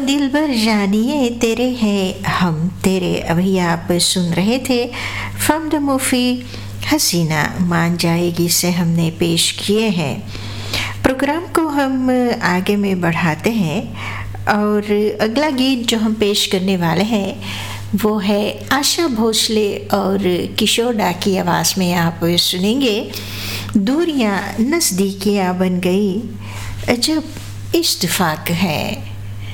दिलबर जानिए तेरे हैं हम तेरे। अभी आप सुन रहे थे फ्रॉम द मूवी हसीना मान जाएगी से हमने पेश किए हैं। प्रोग्राम को हम आगे में बढ़ाते हैं और अगला गीत जो हम पेश करने वाले हैं वो है आशा भोसले और किशोर दा की आवाज़ में आप सुनेंगे दूरियां नज़दीकियां बन गई जब इत्तेफाक है।